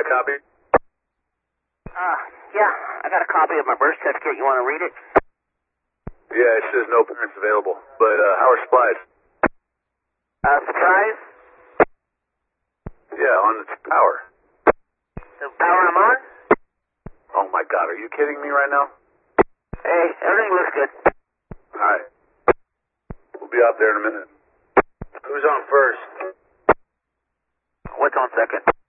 a copy? Yeah, I got a copy of my birth certificate. You want to read it? Yeah, it says no parents available. But, how are supplies? Surprise? Yeah, on its power. The power I'm on? Oh my god, are you kidding me right now? Hey, everything looks good. Alright. We'll be out there in a minute. Who's on first? What's on second?